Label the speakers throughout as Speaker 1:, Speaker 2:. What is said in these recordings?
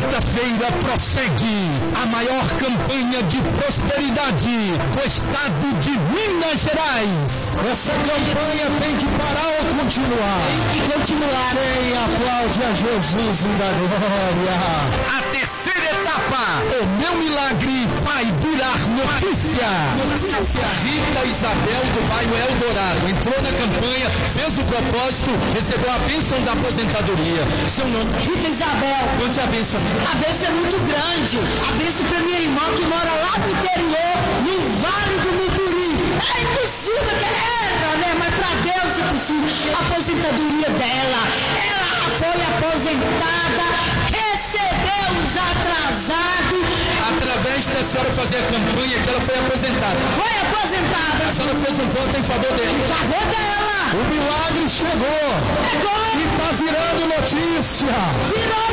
Speaker 1: quarta-feira prossegue a maior campanha de prosperidade do estado de Minas Gerais. Essa campanha tem que parar ou continuar?
Speaker 2: Tem que continuar.
Speaker 1: Quem aplaude a Jesus da glória? A terceira etapa, o meu milagre vai virar notícia. Rita Isabel do bairro Eldorado entrou na campanha, fez o propósito, recebeu a bênção da aposentadoria. Seu nome?
Speaker 2: Rita Isabel.
Speaker 1: Conte a bênção.
Speaker 2: A bênção é muito grande. A bênção para minha irmã que mora lá no interior, no Vale do Mucuri. É impossível que ela, né? Mas para Deus é possível. A aposentadoria dela. Ela foi aposentada, recebeu os atrasados.
Speaker 1: Através da senhora fazer a campanha que ela foi aposentada.
Speaker 2: Foi aposentada.
Speaker 1: A senhora fez um voto em favor dele.
Speaker 2: Em favor dela.
Speaker 1: O milagre chegou. E está virando notícia.
Speaker 2: Virou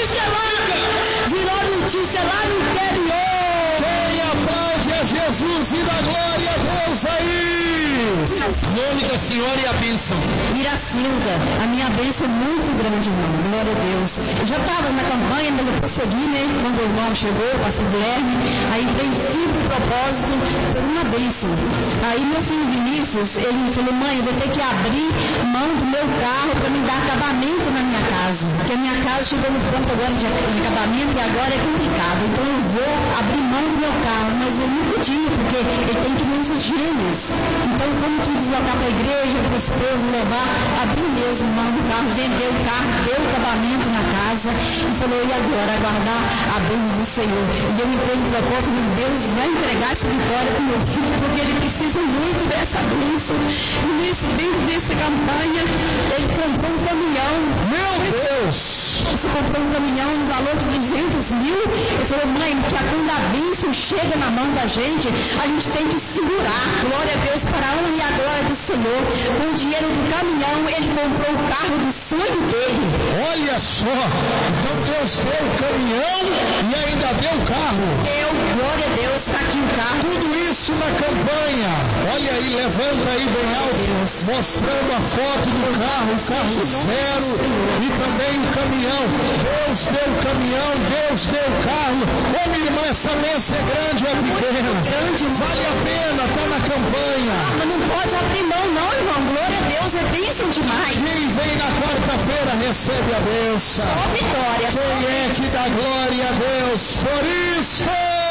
Speaker 2: notícia lá no interior.
Speaker 1: Quem aplaude a Jesus e dá glória a Deus aí. Nome da senhora e a bênção.
Speaker 2: Miracilda, a minha bênção é muito grande, irmão. Glória a Deus. Eu já estava na campanha, mas eu prossegui, né? Quando o irmão chegou, o pastor Guilherme, aí entrei firme no propósito por uma bênção. Aí meu filho Vinícius, ele falou: mãe, eu vou ter que abrir mão do meu carro para me dar acabamento na minha casa. Porque a minha casa chegou no ponto agora de acabamento e agora é complicado. Então eu vou abrir mão do meu carro, mas eu não podia, porque ele tem crianças gêmeas. Então, como tu deslocar para a igreja, para o esposo levar, abrir mesmo mão do carro, vender o carro, deu o acabamento na casa e falou: e agora? Aguardar a bênção do Senhor. E eu entrei no propósito de Deus vai entregar essa vitória para o meu filho, porque ele precisa muito dessa bênção. E dentro dessa campanha, ele comprou um caminhão.
Speaker 1: Meu Deus!
Speaker 2: Você comprou um caminhão no valor de 200 mil. Ele falou: mãe, que quando a bênção chega na mão da gente, a gente tem que segurar. Glória a Deus, para a honra e a glória do Senhor. Com o dinheiro do caminhão, ele comprou o carro do sonho dele.
Speaker 1: Olha só, então Deus deu o caminhão e ainda deu o carro.
Speaker 2: Deu, glória a Deus, está aqui o carro.
Speaker 1: Tudo isso na campanha. Olha aí, levanta aí bem alto, mostrando a foto do carro, o carro zero e também o caminhão. Deus deu o caminhão, Deus deu o carro. Ô minha irmã, essa mesa é grande ou é pequena?
Speaker 2: Grande,
Speaker 1: vale a pena, está na campanha.
Speaker 2: Mas não pode abrir mão não, irmão. Glória a Deus, é bênção demais.
Speaker 1: Quem vem na quarta-feira recebe a bênção.
Speaker 2: Ó vitória.
Speaker 1: Quem é que dá glória a Deus por isso?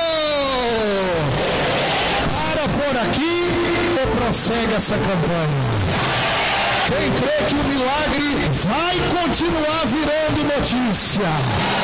Speaker 1: Para por aqui ou prossegue essa campanha? Quem crê que o milagre vai continuar virando notícia?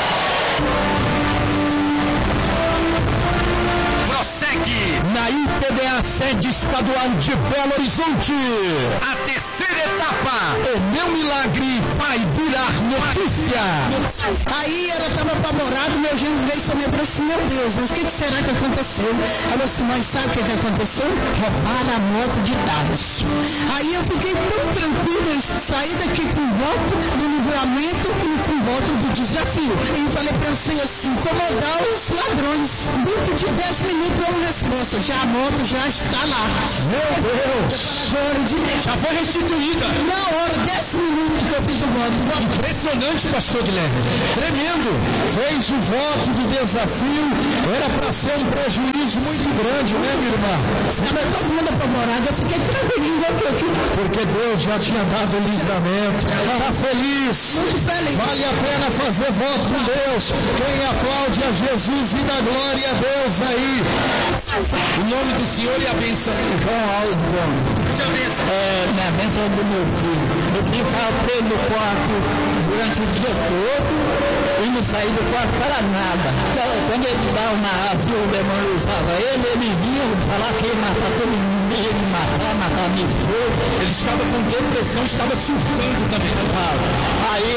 Speaker 1: Prossegue na IPDA sede estadual de Belo Horizonte. A terceira etapa, o meu milagre vai virar notícia.
Speaker 2: Aí ela estava apavorada, meu genro veio e me falou: meu Deus, mas o que será que aconteceu? Ela disse: mãe, sabe o que aconteceu? Roubaram a moto de dados. Aí eu fiquei tão tranquila, saí daqui com voto do livramento e com voto do desafio. E eu falei para o Senhor assim: incomodar os ladrões. Dentro de 10 minutos eu resposta, já a moto já está lá.
Speaker 1: Meu Deus! Já foi restituída.
Speaker 2: Na hora, 10 minutos que eu fiz o voto.
Speaker 1: Impressionante, pastor Guilherme. Tremendo. Fez o voto do desafio. Era para ser um prejuízo muito grande, né, minha irmã?
Speaker 2: Estava todo mundo apavorado. Eu fiquei tranquilinho.
Speaker 1: Porque Deus já tinha dado o livramento. Está feliz?
Speaker 2: Muito feliz.
Speaker 1: Vale a pena fazer voto com Deus. Quem aplaude a Jesus e dá glória a Deus aí. O nome do Senhor e a bênção.
Speaker 3: João Alves Gomes. Minha bênção é do meu filho. Meu filho estava preso no quarto durante o dia todo e não saía do quarto para nada. Quando ele dava uma asa, o demônio usava ele vinha falar que ia matar todo mundo, ia me matar minha esposa.
Speaker 1: Ele estava com depressão, estava surtando também.
Speaker 3: Aí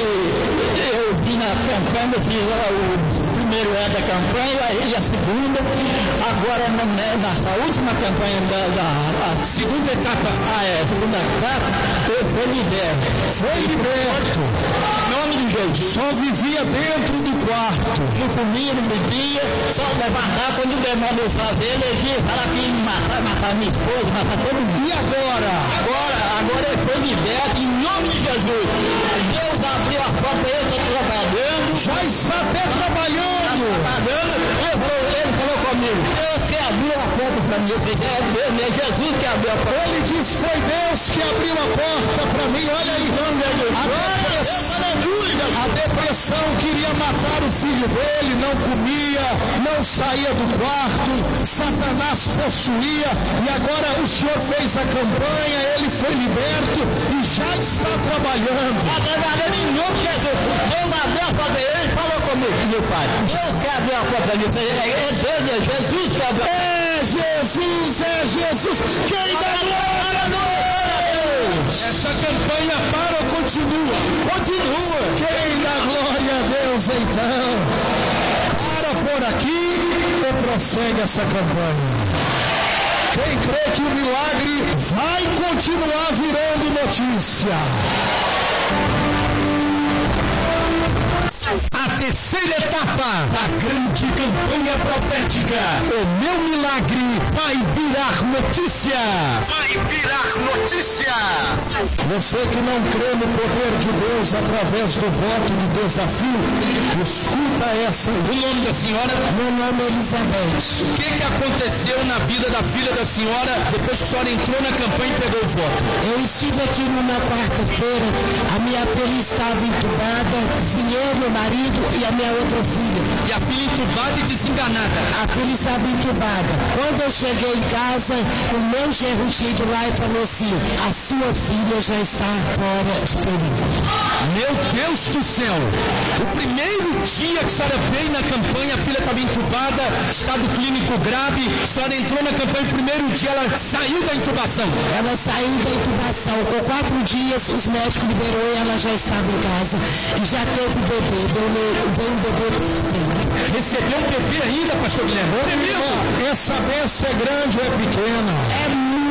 Speaker 3: eu vim na campanha, fiz o primeiro ano da campanha e a segunda. Agora nessa última campanha da
Speaker 1: segunda etapa,
Speaker 3: segunda etapa, eu fui liberto.
Speaker 1: Foi liberto.
Speaker 3: Em nome de Jesus.
Speaker 1: Só vivia dentro do quarto.
Speaker 3: Não comia, não bebia, só levantar quando o demônio usava ele ia falar que ia matar minha esposa, matar todo mundo.
Speaker 1: E agora?
Speaker 3: Agora ele foi liberto em nome de Jesus. Deus abriu a porta para ele, está trabalhando.
Speaker 1: Já está até trabalhando.
Speaker 3: Ele falou comigo, Deus que abriu a porta para mim. Eu pensei, é Deus, é Jesus que abriu a porta.
Speaker 1: Ele diz, foi Deus que abriu a porta para mim. Olha aí, a depressão queria matar o filho dele, não comia, não saía do quarto, Satanás possuía, e agora o Senhor fez a campanha, ele foi liberto e já está trabalhando.
Speaker 3: Em nome de Jesus, Deus abriu a porta, ele falou comigo, meu pai, Deus que abriu a porta para mim. É Deus, é Jesus que abriu a porta.
Speaker 1: É Jesus, quem dá glória a Deus?
Speaker 4: Essa campanha para ou continua?
Speaker 3: Continua.
Speaker 1: Quem dá glória a Deus então? Para por aqui ou prossegue essa campanha? Quem crê que o milagre vai continuar virando notícia?
Speaker 4: A terceira etapa da grande campanha profética. O meu milagre vai virar notícia. Vai virar notícia.
Speaker 1: Você que não crê no poder de Deus através do voto de desafio, escuta essa.
Speaker 4: O nome da senhora?
Speaker 2: Meu nome é Elizabeth.
Speaker 4: O que aconteceu na vida da filha da senhora depois que a senhora entrou na campanha e pegou o voto?
Speaker 2: Eu estive aqui numa quarta-feira, a minha filha estava entubada, fui eu, meu marido e a minha outra filha.
Speaker 4: E a filha entubada e desenganada?
Speaker 2: A filha estava entubada. Quando eu cheguei em casa, o meu genro chegou lá e falou assim, a sua filha já está fora de perigo.
Speaker 4: Meu Deus do céu! O primeiro dia que a senhora veio na campanha, a filha estava entubada, estado clínico grave, a senhora entrou na campanha, o primeiro dia ela saiu da intubação.
Speaker 2: Ela saiu da intubação, com 4 dias os médicos liberou e ela já estava em casa. E já teve bebê, deu um bebê perfeito.
Speaker 4: Recebeu um bebê ainda, pastor Guilherme?
Speaker 1: Essa bênção é grande ou é pequena?
Speaker 2: É muito.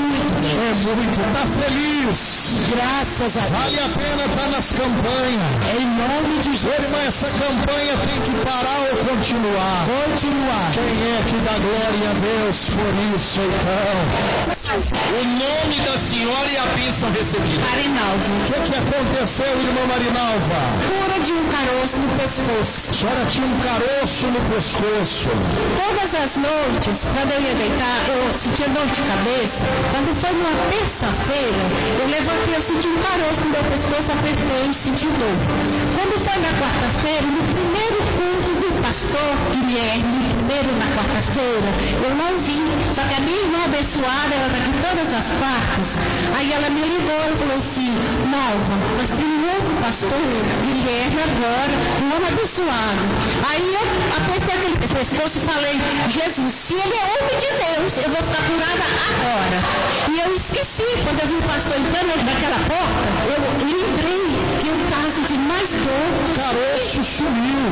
Speaker 1: Está feliz.
Speaker 2: Graças a Deus.
Speaker 1: Vale a pena estar nas campanhas.
Speaker 2: Em nome de Jesus.
Speaker 1: Irmã, essa campanha tem que parar ou continuar?
Speaker 2: Continuar.
Speaker 1: Quem é que dá glória a Deus por isso, então?
Speaker 4: O nome da senhora e a bênção recebida.
Speaker 2: Marinalva.
Speaker 1: O que aconteceu, irmã Marinalva?
Speaker 2: Cura de um caroço no pescoço.
Speaker 1: A senhora tinha um caroço no pescoço.
Speaker 2: Todas as noites, quando eu ia deitar, eu sentia dor de cabeça. Quando foi numa terça-feira, eu levantei, eu senti um caroço no meu pescoço, apertei e senti dor. Quando foi na quarta-feira, no primeiro culto do pastor Guilherme, primeiro na quarta-feira, eu não vi. Só que a minha irmã abençoada, ela está aqui todas as quartas. Aí ela me ligou, ela falou assim, Nalva, mas tem um outro pastor, Guilherme agora, um homem abençoado. Aí eu apertei aquele pescoço e falei, Jesus, se ele é homem de Deus, eu vou ficar curada agora. E eu esqueci, quando eu vi o pastor entrando naquela porta, eu lembrei que o caso de mais dor.
Speaker 1: O caroço sumiu.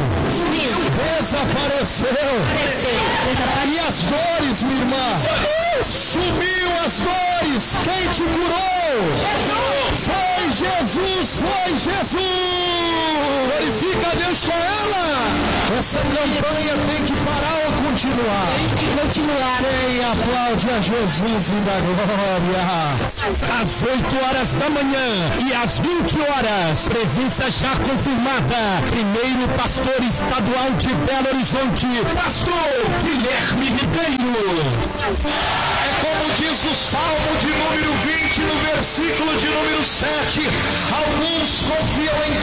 Speaker 1: Desapareceu. E as dores, minha irmã? Sumiu as dores. Quem te curou? Foi Jesus, foi Jesus.
Speaker 4: Glorifica a Deus com ela.
Speaker 1: Essa campanha tem que parar ou continuar?
Speaker 2: Tem que continuar.
Speaker 1: Quem aplaude a Jesus e dá glória?
Speaker 4: Às 8 horas da manhã e às 20 horas, presença já confirmada. Primeiro pastor estadual de Belo Horizonte, pastor Guilherme Ribeiro.
Speaker 1: É como diz o Salmo de número 20, no versículo de número 7. Alguns confiam em